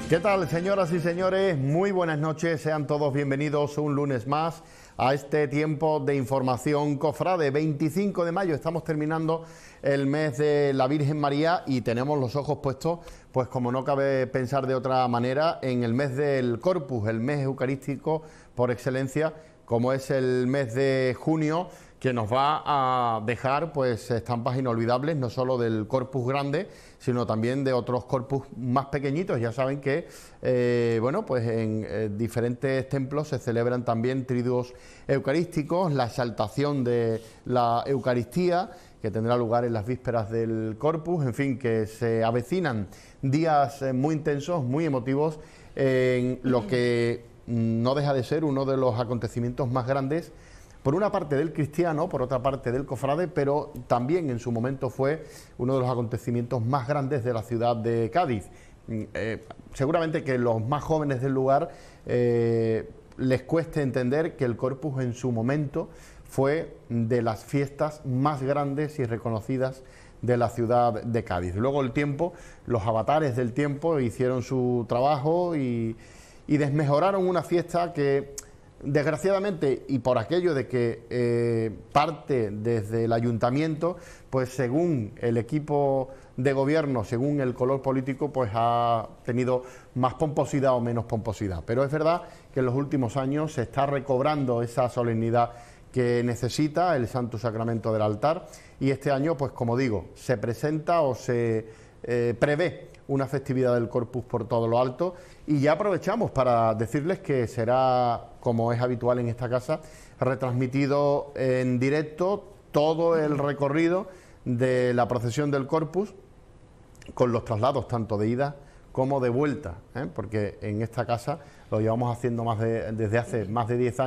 ¿Qué tal, señoras y señores? Muy buenas noches, sean todos bienvenidos un lunes más a este tiempo de información cofrade. 25 de mayo, estamos terminando el mes de la Virgen María y tenemos los ojos puestos, pues como no cabe pensar de otra manera, en el mes del Corpus, el mes eucarístico por excelencia, como es el mes de junio, que nos va a dejar pues estampas inolvidables, no solo del Corpus grande, sino también de otros corpus más pequeñitos. Ya saben que bueno, pues en diferentes templos se celebran también triduos eucarísticos, la exaltación de la Eucaristía, que tendrá lugar en las vísperas del Corpus, en fin, que se avecinan días muy intensos, muy emotivos, en lo que no deja de ser uno de los acontecimientos más grandes, por una parte del cristiano, por otra parte del cofrade, pero también en su momento fue uno de los acontecimientos más grandes de la ciudad de Cádiz. Seguramente que los más jóvenes del lugar les cueste entender que el Corpus en su momento fue de las fiestas más grandes y reconocidas de la ciudad de Cádiz. Luego el tiempo, los avatares del tiempo hicieron su trabajo y desmejoraron una fiesta que, desgraciadamente, y por aquello de que parte desde el ayuntamiento, pues según el equipo de gobierno, según el color político, pues ha tenido más pomposidad o menos pomposidad. Pero es verdad que en los últimos años se está recobrando esa solemnidad que necesita el Santo Sacramento del altar, y este año, pues como digo, se presenta o se prevé una festividad del Corpus por todo lo alto, y ya aprovechamos para decirles que será, como es habitual en esta casa, retransmitido en directo todo el recorrido de la procesión del Corpus, con los traslados tanto de ida como de vuelta, porque en esta casa lo llevamos haciendo desde hace más de 10 años.